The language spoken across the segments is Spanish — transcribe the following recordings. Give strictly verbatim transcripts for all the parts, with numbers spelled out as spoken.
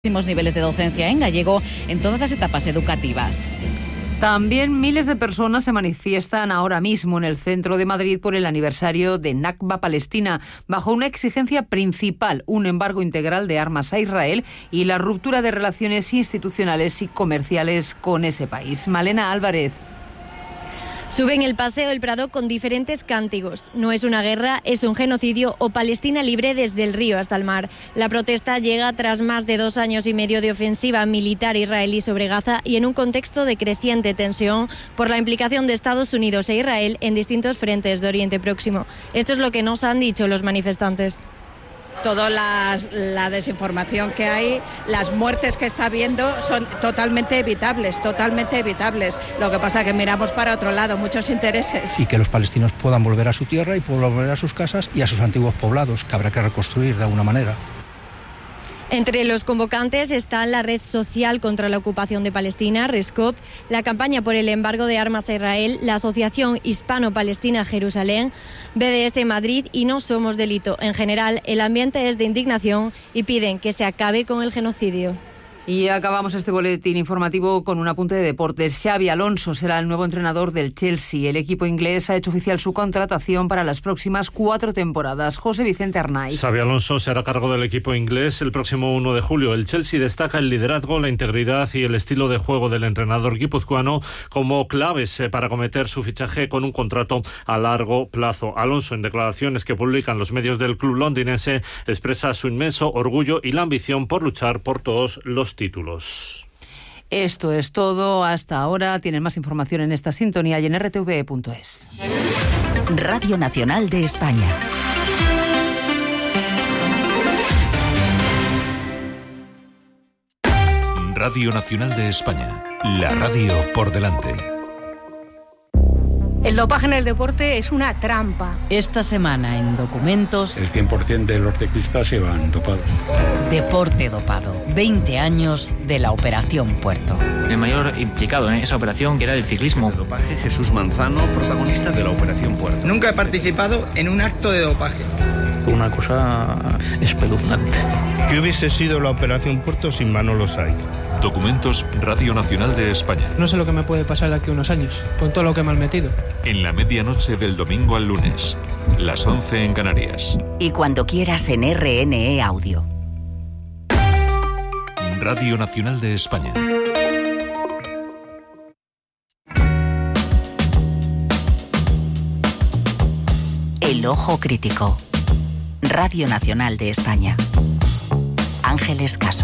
Niveles de docencia en gallego en todas las etapas educativas. También miles de personas se manifiestan ahora mismo en el centro de Madrid por el aniversario de Nakba Palestina, bajo una exigencia principal, un embargo integral de armas a Israel y la ruptura de relaciones institucionales y comerciales con ese país. Malena Álvarez. Suben el Paseo del Prado con diferentes cánticos. No es una guerra, es un genocidio o Palestina libre desde el río hasta el mar. La protesta llega tras más de dos años y medio de ofensiva militar israelí sobre Gaza y en un contexto de creciente tensión por la implicación de Estados Unidos e Israel en distintos frentes de Oriente Próximo. Esto es lo que nos han dicho los manifestantes. Toda la, la desinformación que hay, las muertes que está habiendo son totalmente evitables, totalmente evitables. Lo que pasa es que miramos para otro lado, muchos intereses. Y que los palestinos puedan volver a su tierra y puedan volver a sus casas y a sus antiguos poblados, que habrá que reconstruir de alguna manera. Entre los convocantes están la Red Social contra la Ocupación de Palestina, RESCOP, la campaña por el embargo de armas a Israel, la Asociación Hispano-Palestina Jerusalén, B D S Madrid y No Somos Delito. En general, el ambiente es de indignación y piden que se acabe con el genocidio. Y acabamos este boletín informativo con un apunte de deportes. Xabi Alonso será el nuevo entrenador del Chelsea. El equipo inglés ha hecho oficial su contratación para las próximas cuatro temporadas. José Vicente Arnaiz. Xabi Alonso se hará cargo del equipo inglés el próximo uno de julio. El Chelsea destaca el liderazgo, la integridad y el estilo de juego del entrenador guipuzcoano como claves para acometer su fichaje con un contrato a largo plazo. Alonso, en declaraciones que publican los medios del club londinense, expresa su inmenso orgullo y la ambición por luchar por todos los títulos. Esto es todo hasta ahora. Tienen más información en esta sintonía y en r t v e punto es. Radio Nacional de España. Radio Nacional de España. La radio por delante. El dopaje en el deporte es una trampa. Esta semana en Documentos... El cien por ciento de los ciclistas se van dopados. Deporte dopado. veinte años de la Operación Puerto. El mayor implicado en esa operación, que era el ciclismo. El dopaje, Jesús Manzano, protagonista de la Operación Puerto. Nunca he participado en un acto de dopaje. Una cosa espeluznante. ¿Qué hubiese sido la Operación Puerto sin Manolo Saiz? Documentos Radio Nacional de España. No sé lo que me puede pasar de aquí a unos años, con todo lo que me han metido. En la medianoche del domingo al lunes, las once en Canarias. Y cuando quieras en R N E Audio. Radio Nacional de España. El Ojo Crítico. Radio Nacional de España. Ángeles Caso.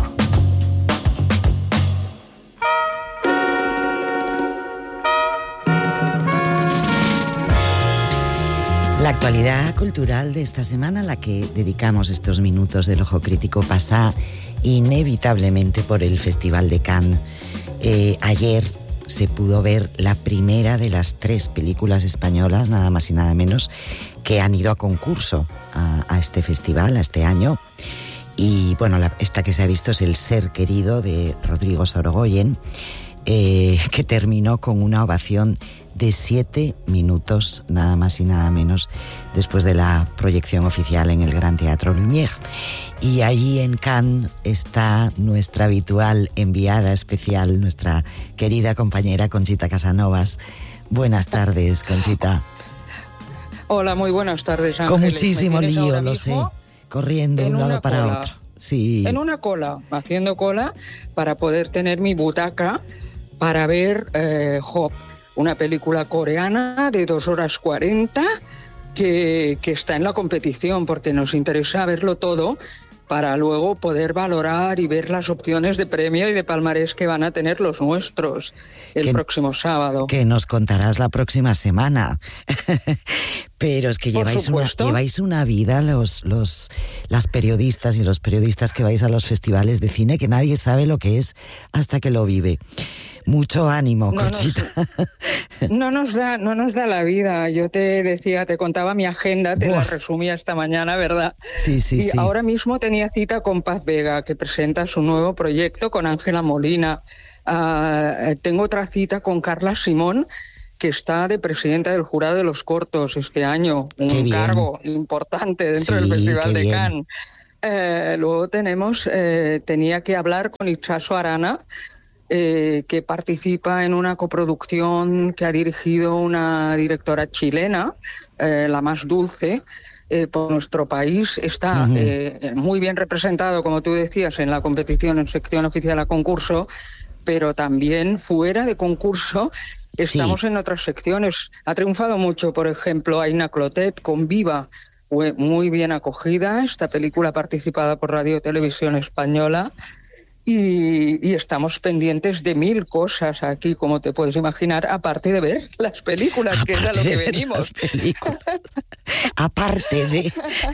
La actualidad cultural de esta semana, a la que dedicamos estos minutos del Ojo Crítico, pasa inevitablemente por el Festival de Cannes. Eh, ayer se pudo ver la primera de las tres películas españolas, nada más y nada menos, que han ido a concurso a, a este festival, a este año. Y bueno, la, esta que se ha visto es El Ser Querido, de Rodrigo Sorogoyen, eh, que terminó con una ovación de siete minutos, nada más y nada menos, después de la proyección oficial en el Gran Teatro Lumière. Y allí en Cannes está nuestra habitual enviada especial, nuestra querida compañera Conchita Casanovas. Buenas tardes, Conchita. Hola, muy buenas tardes, Ángeles. Con muchísimo lío, lo sé, corriendo de un lado para cola, otro. Sí. En una cola, haciendo cola para poder tener mi butaca para ver eh, Hop, una película coreana de dos horas cuarenta que, que está en la competición, porque nos interesa verlo todo para luego poder valorar y ver las opciones de premio y de palmarés que van a tener los nuestros el que, próximo sábado. Que nos contarás la próxima semana. Pero es que lleváis una, lleváis una vida los, los, las periodistas y los periodistas que vais a los festivales de cine, que nadie sabe lo que es hasta que lo vive. Mucho ánimo, no Conchita. Nos, no, nos da, no nos da la vida. Yo te decía, te contaba mi agenda, te Buah. la resumía esta mañana, ¿verdad? Sí, sí, y sí. ahora mismo tenía cita con Paz Vega, que presenta su nuevo proyecto con Ángela Molina. Uh, tengo otra cita con Carla Simón, que está de presidenta del jurado de los cortos este año. Un cargo importante dentro sí, del Festival de Cannes. eh, luego tenemos, eh, tenía que hablar con Itxaso Arana, eh, que participa en una coproducción que ha dirigido una directora chilena, eh, La Más Dulce, eh, por nuestro país. Está uh-huh. eh, muy bien representado, como tú decías, en la competición en sección oficial a concurso, pero también fuera de concurso estamos sí. en otras secciones. Ha triunfado mucho, por ejemplo, Aina Clotet con Viva, fue muy bien acogida, esta película participada por Radio Televisión Española, y, y estamos pendientes de mil cosas aquí, como te puedes imaginar, aparte de ver las películas, aparte que es a lo que venimos. Aparte de...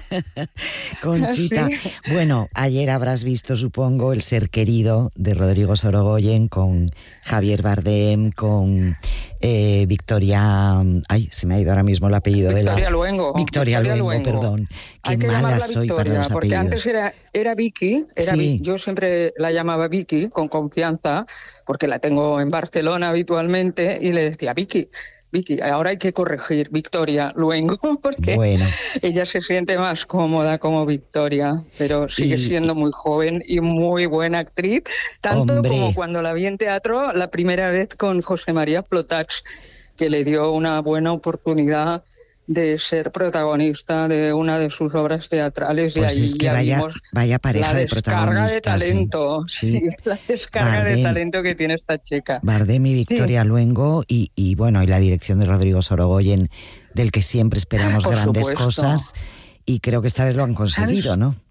Conchita, sí. Bueno, ayer habrás visto, supongo, El ser querido de Rodrigo Sorogoyen con Javier Bardem, con eh, Victoria... Ay, se me ha ido ahora mismo el apellido Victoria de la... Luengo. Victoria, Victoria Luengo. Luengo, perdón. Qué mala soy para los apellidos. Porque antes era, era Vicky, era sí. Vicky, yo siempre la llamaba Vicky con confianza, porque la tengo en Barcelona habitualmente, y le decía, Vicky, Vicky, ahora hay que corregir Victoria Luengo, porque bueno. ella se siente más cómoda como Victoria, pero sigue y... siendo muy joven y muy buena actriz, tanto Hombre. como cuando la vi en teatro la primera vez con José María Flotats, que le dio una buena oportunidad de ser protagonista de una de sus obras teatrales. Pues y ahí es que ya vaya, vimos vaya pareja la de protagonistas. descarga de talento, sí, sí la descarga Bardem, de talento que tiene esta chica. Bardem y Victoria sí. Luengo y, y bueno, y la dirección de Rodrigo Sorogoyen, del que siempre esperamos por grandes supuesto. cosas, y creo que esta vez lo han conseguido, ¿sabes? ¿No?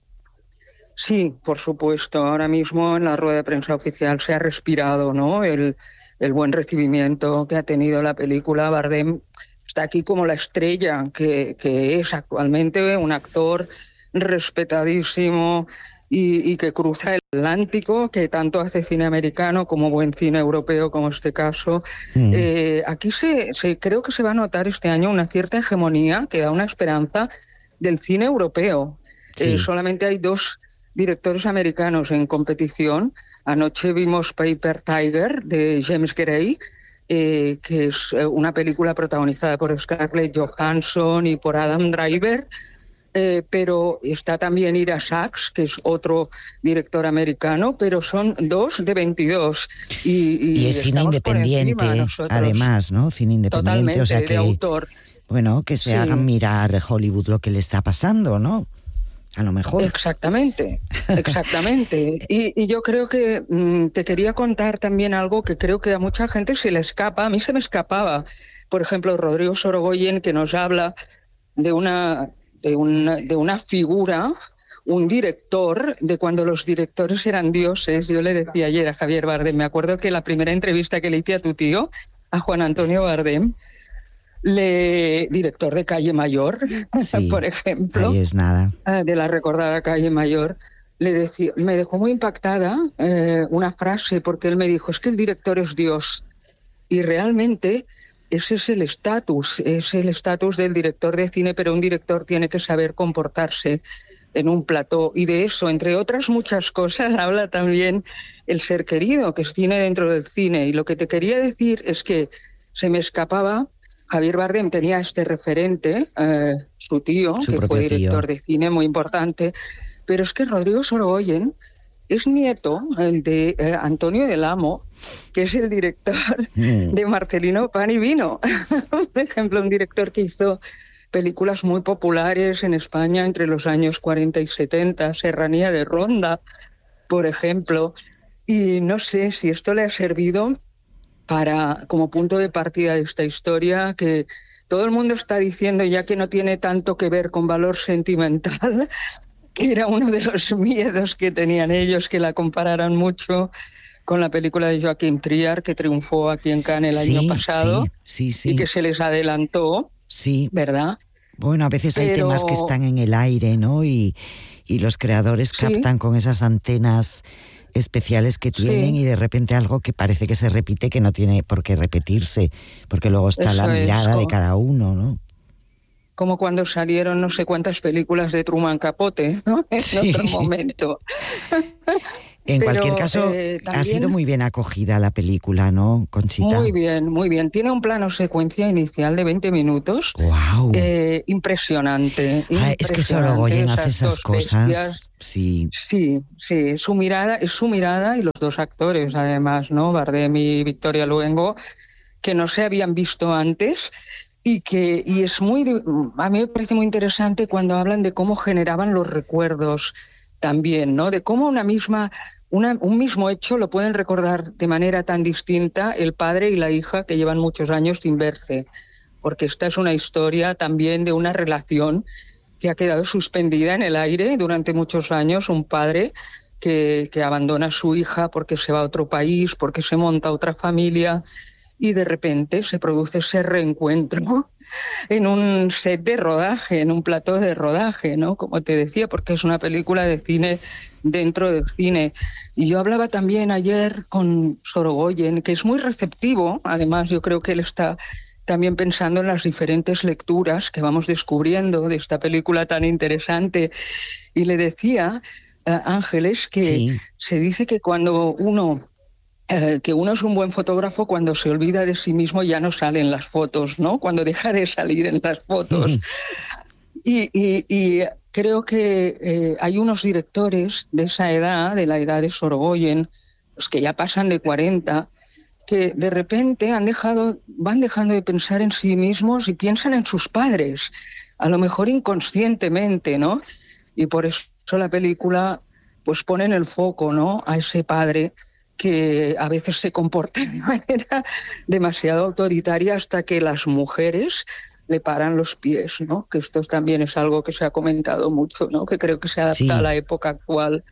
Sí, por supuesto. Ahora mismo en la rueda de prensa oficial se ha respirado, ¿no? El, el buen recibimiento que ha tenido la película. Bardem está aquí como la estrella que, que es actualmente, un actor respetadísimo y, y que cruza el Atlántico, que tanto hace cine americano como buen cine europeo, como este caso. Mm. Eh, aquí se, se creo que se va a notar este año una cierta hegemonía que da una esperanza del cine europeo. Sí. Eh, solamente hay dos directores americanos en competición. Anoche vimos Paper Tiger de James Gray, Eh, que es una película protagonizada por Scarlett Johansson y por Adam Driver, eh, pero está también Ira Sachs, que es otro director americano, pero son dos de veintidós. Y, y, y es cine independiente, además, ¿no? Cine independiente, totalmente, o sea que, de autor. Bueno, que se sí. hagan mirar Hollywood lo que le está pasando, ¿no? A lo mejor. Exactamente, exactamente. y, y yo creo que mmm, te quería contar también algo que creo que a mucha gente se le escapa. A mí se me escapaba. Por ejemplo, Rodrigo Sorogoyen, que nos habla de una, de una, de una figura, un director, de cuando los directores eran dioses. Yo le decía ayer a Javier Bardem, me acuerdo que la primera entrevista que le hice a tu tío, a Juan Antonio Bardem, Le, director de Calle Mayor, sí, por ejemplo, ahí es nada. de la recordada Calle Mayor, le decía, me dejó muy impactada eh, una frase, porque él me dijo, es que el director es Dios, y realmente ese es el estatus, es el estatus del director de cine, pero un director tiene que saber comportarse en un plató, y de eso, entre otras muchas cosas, habla también El ser querido, que es cine dentro del cine. Y lo que te quería decir es que se me escapaba. Javier Bardem tenía este referente, eh, su tío, su que fue director tío. de cine muy importante, pero es que Rodrigo Sorogoyen es nieto de eh, Antonio del Amo, que es el director mm. de Marcelino Pan y Vino. Por ejemplo, un director que hizo películas muy populares en España entre los años cuarenta y setenta, Serranía de Ronda, por ejemplo. Y no sé si esto le ha servido para como punto de partida de esta historia, que todo el mundo está diciendo ya que no tiene tanto que ver con valor sentimental, que era uno de los miedos que tenían ellos, que la compararan mucho con la película de Joaquim Trier, que triunfó aquí en Cannes el sí, año pasado, sí, sí, sí. y que se les adelantó, sí. ¿verdad? Bueno, a veces hay Pero... temas que están en el aire, ¿no? Y, y los creadores captan sí. con esas antenas especiales que tienen sí. y de repente algo que parece que se repite, que no tiene por qué repetirse, porque luego está Eso la mirada es, de cada uno, ¿no? Como cuando salieron no sé cuántas películas de Truman Capote, ¿no? En sí. otro momento. En Pero, cualquier caso, eh, también, ha sido muy bien acogida la película, ¿no, Conchita? Muy bien, muy bien. Tiene un plano secuencia inicial de veinte minutos. ¡Wow! Eh, impresionante, ah, es que Sorogoyen hace esas cosas. Bestias. Sí. Sí, sí. Su mirada, es su mirada y los dos actores, además, ¿no? Bardem y Victoria Luengo, que no se habían visto antes. Y que y es muy, a mí me parece muy interesante cuando hablan de cómo generaban los recuerdos también, ¿no? De cómo una misma, una, un mismo hecho lo pueden recordar de manera tan distinta el padre y la hija que llevan muchos años sin verse, porque esta es una historia también de una relación que ha quedado suspendida en el aire durante muchos años, un padre que, que abandona a su hija porque se va a otro país, porque se monta otra familia, y de repente se produce ese reencuentro en un set de rodaje, en un plató de rodaje, ¿no? Como te decía, porque es una película de cine dentro del cine. Y yo hablaba también ayer con Sorogoyen, que es muy receptivo, además yo creo que él está también pensando en las diferentes lecturas que vamos descubriendo de esta película tan interesante. Y le decía, uh, Ángeles, que sí. Se dice que cuando uno... Eh, que uno es un buen fotógrafo cuando se olvida de sí mismo, ya no salen las fotos, ¿no? Cuando deja de salir en las fotos. y, y, y creo que eh, hay unos directores de esa edad, de la edad de Sorogoyen, los que ya pasan de cuarenta, que de repente han dejado, van dejando de pensar en sí mismos y piensan en sus padres, a lo mejor inconscientemente, ¿no? Y por eso la película pues pone en el foco, ¿no?, a ese padre que a veces se comporta de manera demasiado autoritaria hasta que las mujeres le paran los pies, ¿no? Que esto también es algo que se ha comentado mucho, ¿no? Que creo que se adapta sí. a la época actual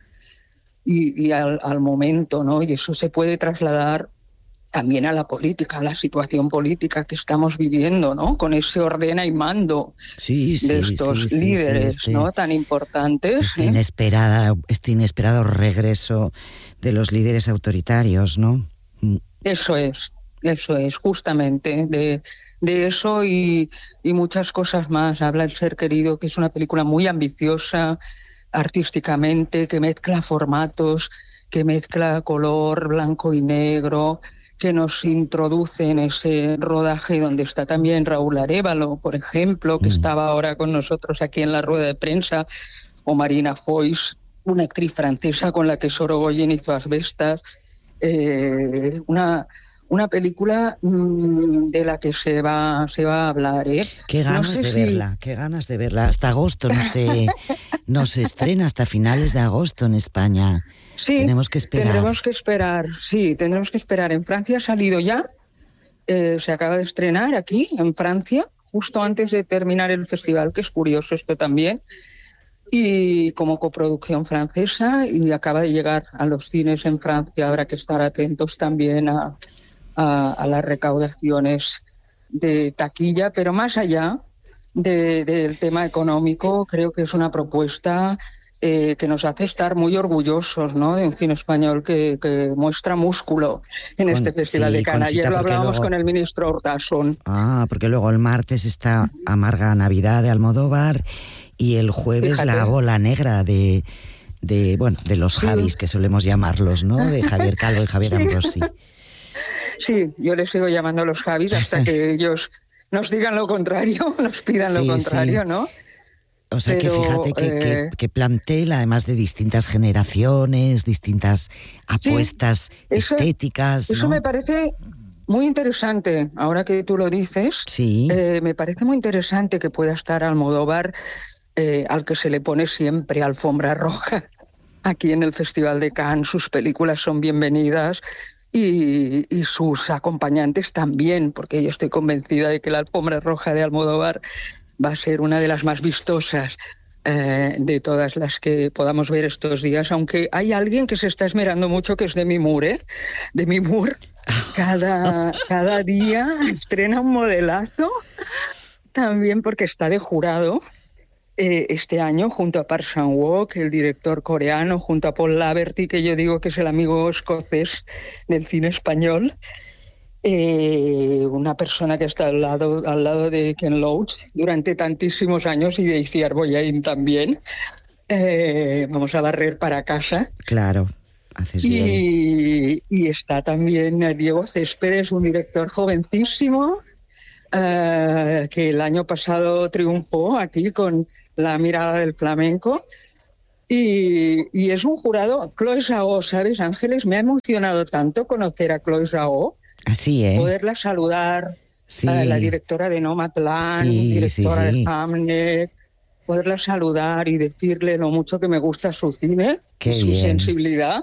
y, y al, al momento, ¿no? Y eso se puede trasladar también a la política, a la situación política que estamos viviendo, ¿no? Con ese ordena y mando sí, sí, de estos sí, líderes, sí, este, ¿no? Tan importantes. Este, ¿eh? inesperada, este inesperado regreso de los líderes autoritarios, ¿no? Eso es, eso es, justamente, de, de eso y, y muchas cosas más. Habla El ser querido, que es una película muy ambiciosa artísticamente, que mezcla formatos, que mezcla color blanco y negro, que nos introduce en ese rodaje donde está también Raúl Arévalo, por ejemplo, que mm. estaba ahora con nosotros aquí en la rueda de prensa, o Marina Foix, una actriz francesa con la que Sorogoyen hizo Asbestas, eh, una, una película mmm, de la que se va, se va a hablar. ¿eh? Qué ganas no sé de si... verla, qué ganas de verla. Hasta agosto no se, no se estrena, hasta finales de agosto en España. Sí, tenemos que esperar. Tendremos que esperar, sí, tendremos que esperar. En Francia ha salido ya, eh, se acaba de estrenar aquí, en Francia, justo antes de terminar el festival, que es curioso esto también, y como coproducción francesa, y acaba de llegar a los cines en Francia. Habrá que estar atentos también a, a, a las recaudaciones de taquilla, pero más allá de, del tema económico, creo que es una propuesta Eh, que nos hace estar muy orgullosos, ¿no?, de un cine español que, que muestra músculo en con, este Festival sí, de Cannes. Ayer lo hablábamos luego... con el ministro Urtasun. Ah, porque luego el martes está Amarga Navidad de Almodóvar y el jueves Fíjate. La Bola Negra de, de, bueno, de los sí. Javis, que solemos llamarlos, ¿no?, de Javier Calvo y Javier sí. Ambrosi. Sí, yo les sigo llamando los Javis hasta que ellos nos digan lo contrario, nos pidan sí, lo contrario, sí. ¿no? O sea, Pero, que fíjate que, eh... que, que plantel, además de distintas generaciones, distintas apuestas sí, eso, estéticas. Eso ¿no? me parece muy interesante, ahora que tú lo dices. Sí. Eh, me parece muy interesante que pueda estar Almodóvar, eh, al que se le pone siempre alfombra roja aquí en el Festival de Cannes. Sus películas son bienvenidas y, y sus acompañantes también, porque yo estoy convencida de que la alfombra roja de Almodóvar va a ser una de las más vistosas eh, de todas las que podamos ver estos días, aunque hay alguien que se está esmerando mucho, que es Demi Moore, ¿eh? Demi Moore cada, cada día estrena un modelazo, también porque está de jurado eh, este año junto a Park Chan-wook, el director coreano, junto a Paul Laverty, que yo digo que es el amigo escocés del cine español. Eh, una persona que está al lado, al lado de Ken Loach durante tantísimos años y de Iciar Boyain también. Eh, vamos a barrer para casa. Claro. Haces y, bien. y está también Diego Céspedes, un director jovencísimo, uh, que el año pasado triunfó aquí con La mirada del flamenco. Y, y es un jurado, Chloe Zhao, ¿sabes, Ángeles? Me ha emocionado tanto conocer a Chloe Zhao. Así, ¿eh? Poderla saludar, sí. a la directora de Nomadland, sí, directora sí, sí. de Hamnet, poderla saludar y decirle lo mucho que me gusta su cine, Qué su bien. sensibilidad.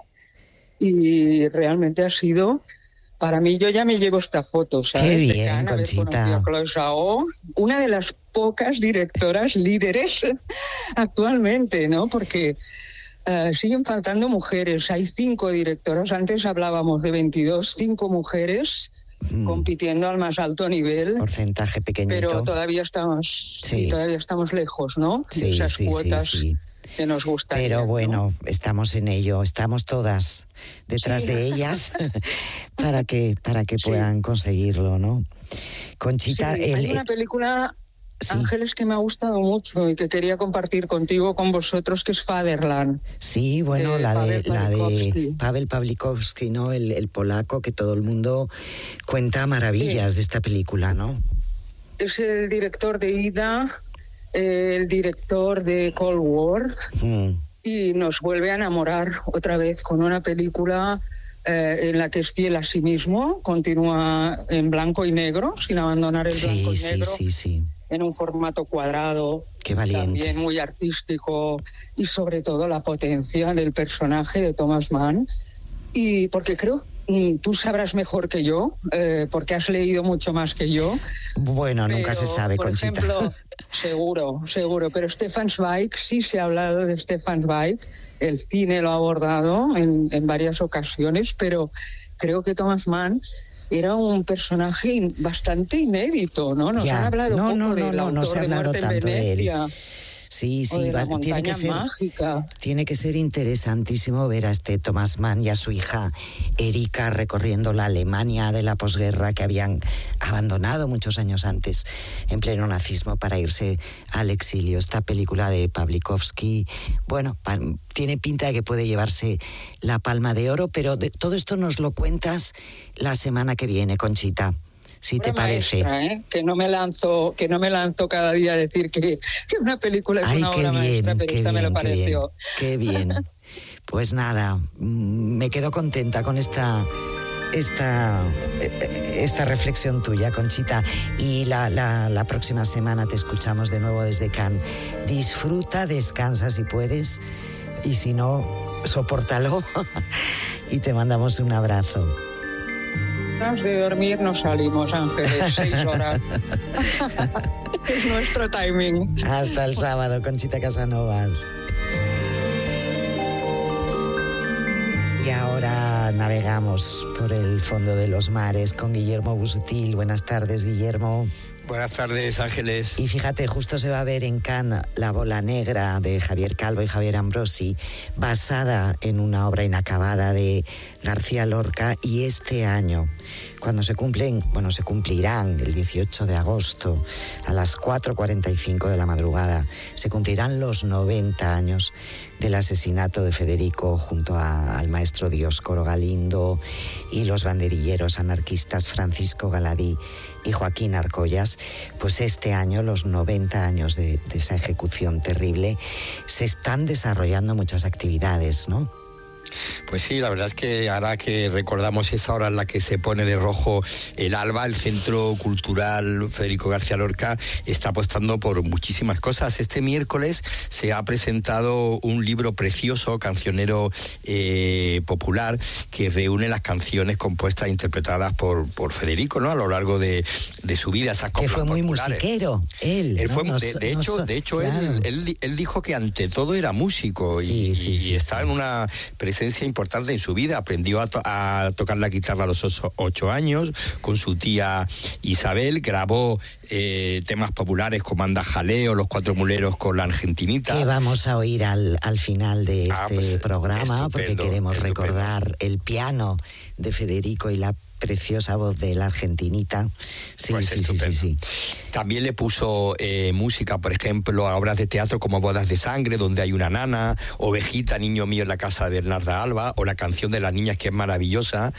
Y realmente ha sido... Para mí, yo ya me llevo esta foto, ¿sabes? Qué bien, de Cannes, haber Conchita. conocido a Chloe Zhao, una de las pocas directoras líderes actualmente, ¿no? Porque uh, siguen faltando mujeres. Hay cinco directoras. Antes hablábamos de veintidós, cinco mujeres mm. compitiendo al más alto nivel. Porcentaje pequeñito. Pero todavía estamos, sí. todavía estamos lejos, ¿no? Sí, de esas sí, cuotas. Sí, sí. Que nos gusta. Pero bueno, ¿no? Estamos en ello, estamos todas detrás sí. de ellas para que para que sí. puedan conseguirlo, ¿no? Conchita, sí, el, hay una película, sí. Ángeles, que me ha gustado mucho y que quería compartir contigo, con vosotros, que es Fatherland. Sí, bueno, de la de la de Paweł Pawlikowski, ¿no? El, el polaco que todo el mundo cuenta maravillas sí. de esta película, ¿no? Es el director de Ida, el director de Cold War, mm. y nos vuelve a enamorar otra vez con una película eh, en la que es fiel a sí mismo, continúa en blanco y negro, sin abandonar el sí, blanco y sí, negro, sí, sí. en un formato cuadrado, Qué valiente. También muy artístico, y sobre todo la potencia del personaje de Thomas Mann. Y porque creo, tú sabrás mejor que yo, eh, porque has leído mucho más que yo. Bueno, pero, nunca se sabe, por Conchita. Ejemplo, seguro, seguro. Pero Stefan Zweig, sí se ha hablado de Stefan Zweig. El cine lo ha abordado en, en varias ocasiones, pero creo que Thomas Mann era un personaje bastante inédito, ¿no? Nos ya. han hablado no, poco no, no, del no, autor no se ha de hablado Muerte tanto en Venecia. de él. Sí, sí, va, tiene que ser mágica. tiene que ser interesantísimo ver a este Thomas Mann y a su hija Erika recorriendo la Alemania de la posguerra, que habían abandonado muchos años antes en pleno nazismo para irse al exilio. Esta película de Pawlikowski, bueno, tiene pinta de que puede llevarse la Palma de Oro, pero de, todo esto nos lo cuentas la semana que viene, Conchita. Si te parece. Maestra, ¿eh? Que no me lanzo, que no me lanzo cada día a decir que, que una película es Ay, una obra bien, maestra, pero esta bien, me lo pareció. Qué bien, qué bien. Pues nada, me quedo contenta con esta esta esta reflexión tuya, Conchita, y la, la, la próxima semana te escuchamos de nuevo desde Cannes. Disfruta, descansa si puedes, y si no, sopórtalo y te mandamos un abrazo. De dormir no salimos, Ángeles, seis horas. Es nuestro timing. Hasta el sábado, Conchita Casanovas. Y ahora navegamos por el fondo de los mares con Guillermo Busutil. Buenas tardes, Guillermo. Buenas tardes, Ángeles. Y fíjate, justo se va a ver en Cannes La bola negra de Javier Calvo y Javier Ambrosi, basada en una obra inacabada de García Lorca, y este año, cuando se cumplen, bueno, se cumplirán el dieciocho de agosto a las cuatro cuarenta y cinco de la madrugada, se cumplirán los noventa años del asesinato de Federico junto a, al maestro Dioscoro Galindo y los banderilleros anarquistas Francisco Galadí y Joaquín Arcollas. Pues este año, los noventa años de, de esa ejecución terrible, se están desarrollando muchas actividades, ¿no? Pues sí, la verdad es que ahora que recordamos esa hora en la que se pone de rojo el alba, el Centro Cultural Federico García Lorca está apostando por muchísimas cosas. Este miércoles se ha presentado un libro precioso, cancionero eh, popular, que reúne las canciones compuestas e interpretadas por, por Federico, ¿no? A lo largo de, de su vida, esas coplas que fue muy populares. musiquero, él. Él ¿no? fue, nos, de, de nos, hecho, de hecho claro. él, él, él dijo que ante todo era músico, sí, y, sí, y sí, está sí. en una presencia importante en su vida. Aprendió a, to- a tocar la guitarra a los ocho, ocho años con su tía Isabel, grabó eh, temas populares como Anda Jaleo, Los Cuatro Muleros con la Argentinita. Que vamos a oír al, al final de este ah, pues, programa, porque queremos estupendo. recordar el piano de Federico y la preciosa voz de la argentinita. Sí, pues sí, sí, sí, sí. También le puso eh, música, por ejemplo, a obras de teatro como Bodas de Sangre, donde hay una nana, Ovejita, Niño Mío en la casa de Bernarda Alba, o La Canción de las Niñas, que es maravillosa,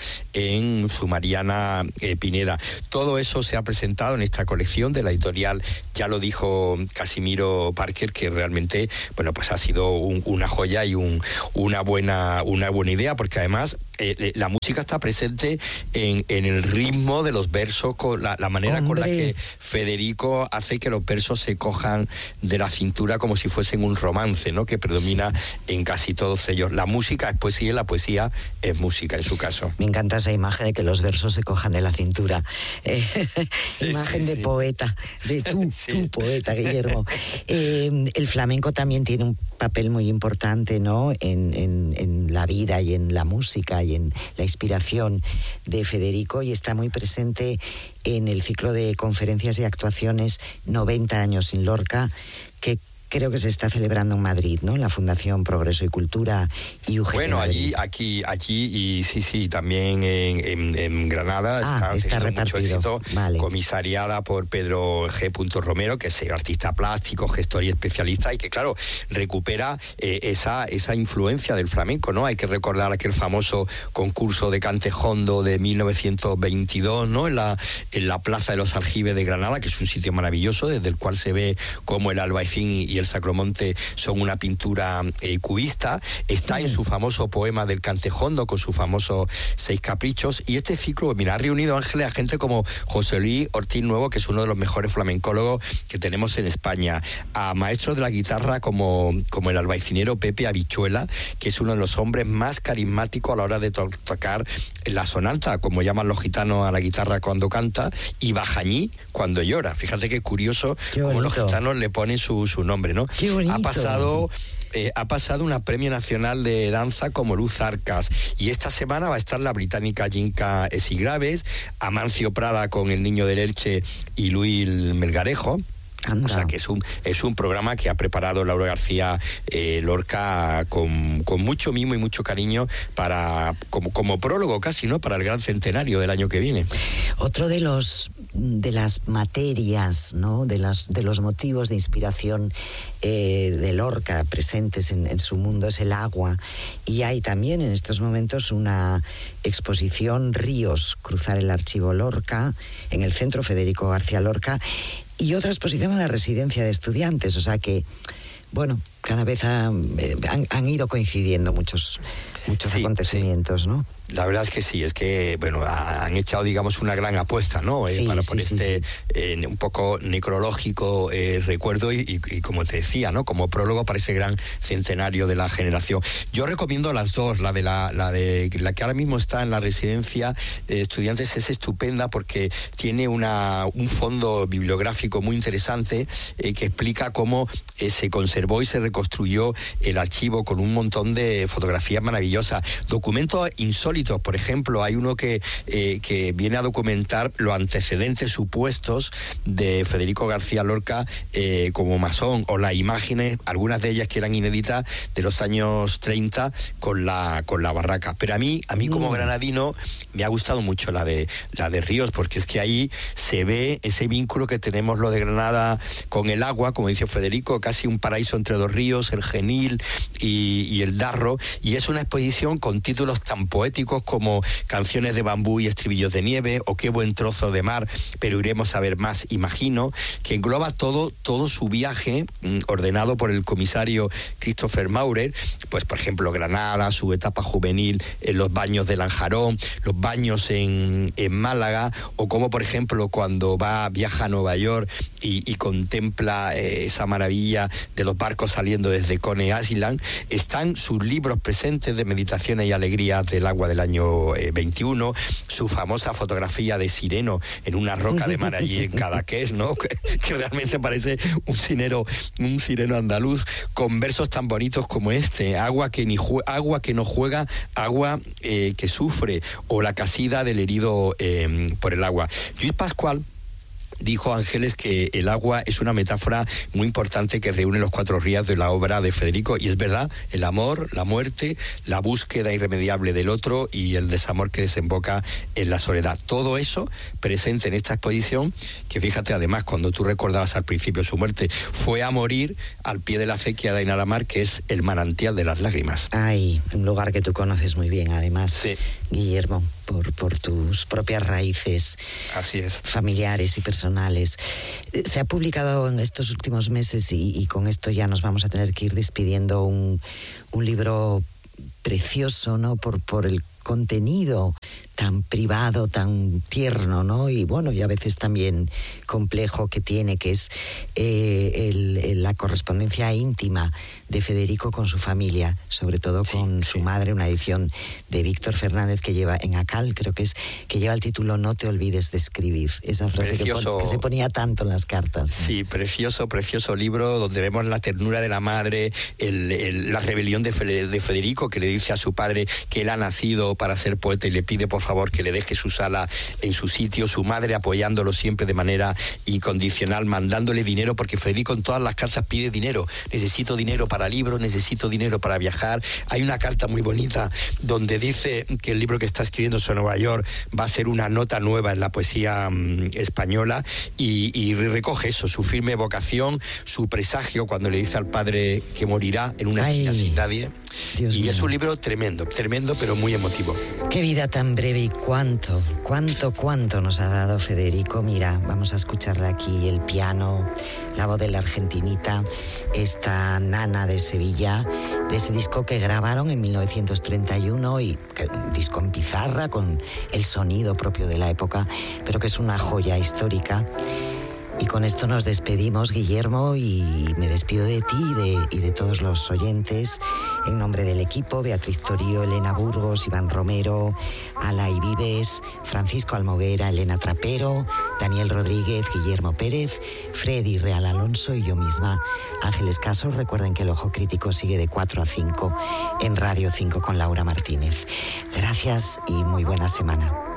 en su Mariana eh, Pineda. Todo eso se ha presentado en esta colección de la editorial, ya lo dijo Casimiro Parker, que realmente, bueno, pues ha sido un, una joya y un, una, buena, una buena idea, porque además eh, la música está presente en, en el ritmo de los versos, con la, la manera Hombre. con la que Federico hace que los versos se cojan de la cintura como si fuesen un romance, ¿no?, que predomina sí. en casi todos ellos. La música es poesía y la poesía es música en su caso. Me encanta esa imagen de que los versos se cojan de la cintura. Eh, imagen sí, de sí. poeta, de tú, sí. tú poeta, Guillermo. Eh, el flamenco también tiene un papel muy importante, ¿no?, en, en, en la vida y en la música y en la inspiración de Federico, y está muy presente en el ciclo de conferencias y actuaciones noventa años sin Lorca, que creo que se está celebrando en Madrid, ¿no? En la Fundación Progreso y Cultura y U G T. Bueno, allí, aquí, allí y sí, sí, también en, en, en Granada ah, está, está teniendo mucho éxito, vale. comisariada por Pedro G. Romero, que es artista plástico, gestor y especialista, y que, claro, recupera eh, esa, esa influencia del flamenco, ¿no? Hay que recordar aquel famoso concurso de Cantejondo de mil novecientos veintidós, ¿no? En la, en la Plaza de los Aljibes de Granada, que es un sitio maravilloso, desde el cual se ve cómo el Albaicín y el Sacromonte son una pintura eh, cubista. Está sí. en su famoso poema del Cantejondo, con sus famosos seis caprichos, y este ciclo, mira, ha reunido, Ángeles, a gente como José Luis Ortiz Nuevo, que es uno de los mejores flamencólogos que tenemos en España, a maestros de la guitarra como, como el albaicinero Pepe Habichuela, que es uno de los hombres más carismáticos a la hora de to- tocar la sonata, como llaman los gitanos a la guitarra cuando canta, y Bajañí cuando llora. Fíjate qué curioso cómo los gitanos le ponen su, su nombre, ¿no? Qué bonito. Ha pasado, eh, ha pasado una Premio Nacional de Danza como Luz Arcas, y esta semana va a estar la británica Yinka Esigraves, Amancio Prada con El Niño del Elche y Luis Melgarejo. Anda. O sea que es un es un programa que ha preparado Laura García eh, Lorca con, con mucho mimo y mucho cariño para como, como prólogo casi, ¿no?, para el gran centenario del año que viene. Otro de los de las materias, ¿no?, de las de los motivos de inspiración eh, de Lorca presentes en, en su mundo es el agua, y hay también en estos momentos una exposición Ríos, cruzar el archivo Lorca en el Centro Federico García Lorca, y otra exposición en la residencia de estudiantes, o sea que, bueno, cada vez ha, eh, han, han ido coincidiendo muchos, muchos sí, acontecimientos, ¿no? La verdad es que sí, es que, bueno, han echado, digamos, una gran apuesta, ¿no? Eh, sí, para sí, poner sí, este sí. Eh, un poco necrológico eh, recuerdo y, y, y, como te decía, ¿no?, como prólogo para ese gran centenario de la generación. Yo recomiendo las dos, la de la, la de la que ahora mismo está en la residencia de estudiantes es estupenda porque tiene una un fondo bibliográfico muy interesante eh, que explica cómo eh, se conservó y se reconstruyó el archivo con un montón de fotografías maravillosas, documentos insólitos. Por ejemplo, hay uno que, eh, que viene a documentar los antecedentes supuestos de Federico García Lorca eh, como masón, o las imágenes, algunas de ellas que eran inéditas, de los años treinta con la con la barraca. Pero a mí, a mí como granadino, me ha gustado mucho la de la de Ríos, porque es que ahí se ve ese vínculo que tenemos lo de Granada con el agua, como dice Federico, casi un paraíso entre dos ríos, el Genil y, y el Darro, y es una exposición con títulos tan poéticos como Canciones de bambú y estribillos de nieve, o Qué buen trozo de mar, pero iremos a ver más, imagino, que engloba todo, todo su viaje mm, ordenado por el comisario Christopher Maurer, pues por ejemplo Granada, su etapa juvenil en los baños de Lanjarón, los baños en, en Málaga, o como por ejemplo cuando va, viaja a Nueva York y, y contempla eh, esa maravilla de los barcos saliendo desde Coney Island. Están sus libros presentes de meditaciones y alegrías del agua del año eh, veintiuno, su famosa fotografía de sireno en una roca de mar allí en Cadaqués, ¿no?, que, que realmente parece un sireno, un sireno andaluz, con versos tan bonitos como este: agua que ni jue- agua que no juega, agua eh, que sufre, o La casida del herido eh, por el agua. Lluís Pascual, dijo Ángeles que el agua es una metáfora muy importante que reúne los cuatro ríos de la obra de Federico, y es verdad, el amor, la muerte, la búsqueda irremediable del otro y el desamor que desemboca en la soledad. Todo eso presente en esta exposición, que fíjate, además, cuando tú recordabas al principio su muerte, fue a morir al pie de la acequia de Ainalamar, que es el manantial de las lágrimas. Ay, un lugar que tú conoces muy bien, además, sí. Guillermo, por, por tus propias raíces. Así es. Familiares y personales. Se ha publicado en estos últimos meses, y, y con esto ya nos vamos a tener que ir despidiendo, un, un libro precioso, ¿no? Por, por el contenido tan privado, tan tierno, ¿no? Y bueno, y a veces también complejo que tiene, que es eh, el, el, la correspondencia íntima de Federico con su familia, sobre todo con sí, su sí. madre, una edición de Víctor Fernández que lleva en Acal, creo que es, que lleva el título "No te olvides de escribir", esa frase que, pon, que se ponía tanto en las cartas, ¿no? Sí, precioso, precioso libro donde vemos la ternura de la madre, el, el, la rebelión de, Fe, de Federico, que le dice a su padre que él ha nacido para ser poeta y le pide por favor que le deje su sala en su sitio, su madre apoyándolo siempre de manera incondicional, mandándole dinero, porque Federico en todas las cartas pide dinero, necesito dinero para libros, necesito dinero para viajar. Hay una carta muy bonita donde dice que el libro que está escribiendo sobre Nueva York va a ser una nota nueva en la poesía um, española, y, y recoge eso, su firme vocación, su presagio cuando le dice al padre que morirá en una esquina sin nadie. Dios y mío. Es un libro tremendo, tremendo, pero muy emotivo. Qué vida tan breve, y cuánto, cuánto, cuánto nos ha dado Federico. Mira, vamos a escucharle aquí el piano, la voz de la argentinita, esta nana de Sevilla, de ese disco que grabaron en mil novecientos treinta y uno, y que, un disco en pizarra con el sonido propio de la época, pero que es una joya histórica. Y con esto nos despedimos, Guillermo, y me despido de ti y de, y de todos los oyentes. En nombre del equipo, Beatriz Torío, Elena Burgos, Iván Romero, Alay Vives, Francisco Almoguera, Elena Trapero, Daniel Rodríguez, Guillermo Pérez, Freddy Real Alonso y yo misma, Ángeles Caso. Recuerden que el Ojo Crítico sigue de cuatro a cinco en Radio cinco con Laura Martínez. Gracias y muy buena semana.